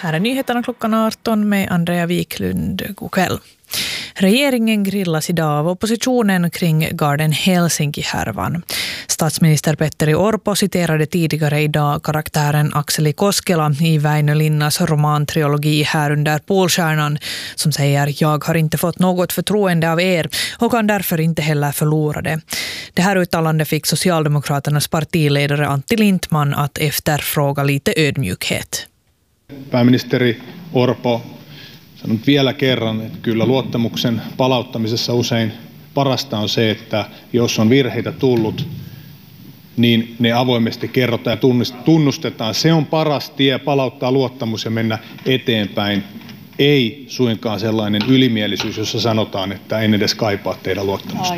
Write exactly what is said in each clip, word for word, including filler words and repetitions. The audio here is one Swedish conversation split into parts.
Här är nyheterna klockan arton med Andrea Wiklund. God kväll. Regeringen grillas idag av oppositionen kring Garden Helsinki-härvan. Statsminister Petteri Orpo citerade tidigare idag karaktären Akseli Koskela i Väinö Linnas romantrilogi Här under Polstjärnan, som säger jag har inte fått något förtroende av er och kan därför inte heller förlora det. Det här uttalandet fick Socialdemokraternas partiledare Antti Lindtman att efterfråga lite ödmjukhet. Pääministeri Orpo sanon vielä kerran, että kyllä luottamuksen palauttamisessa usein parasta on se, että jos on virheitä tullut, niin ne avoimesti kerrotaan ja tunnustetaan. Se on paras tie palauttaa luottamus ja mennä eteenpäin. Ei suinkaan sellainen ylimielisyys, jossa sanotaan, että en edes kaipaa teidän luottamusta.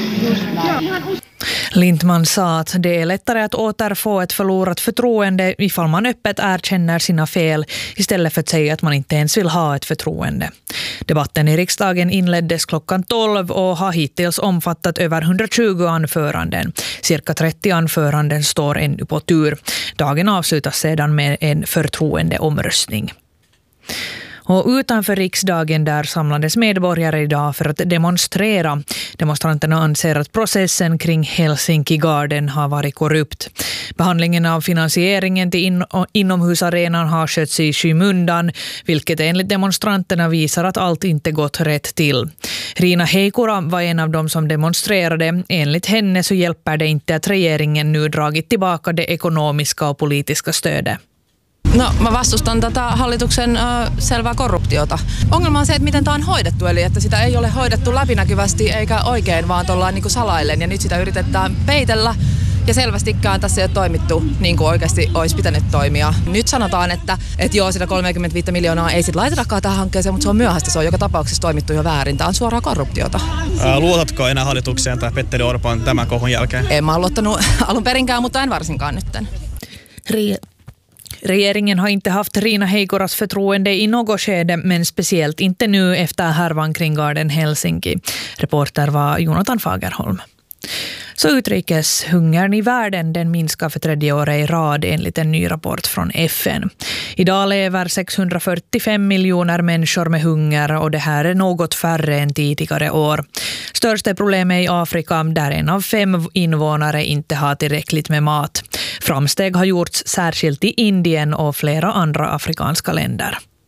Lindtman sa att det är lättare att återfå ett förlorat förtroende ifall man öppet erkänner sina fel istället för att säga att man inte ens vill ha ett förtroende. Debatten i riksdagen inleddes klockan tolv och har hittills omfattat över hundratjugo anföranden. Cirka trettio anföranden står ännu på tur. Dagen avslutas sedan med en förtroendeomröstning. Och utanför riksdagen där samlades medborgare idag för att demonstrera. Demonstranterna anser att processen kring Helsinki Garden har varit korrupt. Behandlingen av finansieringen till in- inomhusarenan har skötts i skymundan, vilket enligt demonstranterna visar att allt inte gått rätt till. Riina Heikura var en av dem som demonstrerade. Enligt henne så hjälper det inte att regeringen nu dragit tillbaka det ekonomiska och politiska stödet. No, mä vastustan tätä hallituksen äh, selvää korruptiota. Ongelma on se, että miten tämä on hoidettu, eli että sitä ei ole hoidettu läpinäkyvästi eikä oikein, vaan tuollaan niin kuin salaillen, ja nyt sitä yritetään peitellä, ja selvästikään tässä ei ole toimittu niin kuin oikeasti olisi pitänyt toimia. Nyt sanotaan, että, että joo, sitä kolmekymmentäviisi miljoonaa ei sitten laitetakaan tähän hankkeeseen, mutta se on myöhäistä, se on joka tapauksessa toimittu jo väärin. Tämä on suoraa korruptiota. Ää, luotatko enää hallitukseen tai Petteri Orpon tämän kohun jälkeen? En mä ole luottanut alun perinkään, mutta en varsinkaan nytten. Rie- Regeringen har inte haft Riina Heikuras förtroende i något skede, men speciellt inte nu efter härvan kring Garden Helsinki. Reporter var Jonathan Fagerholm. Så utrikeshungern i världen, den minskar för tredje året i rad enligt en ny rapport från F N. Idag lever sexhundrafyrtiofem miljoner människor med hunger och det här är något färre än tidigare år. Största problemet är i Afrika där en av fem invånare inte har tillräckligt med mat. Framsteg har gjorts särskilt i Indien och flera andra afrikanska länder.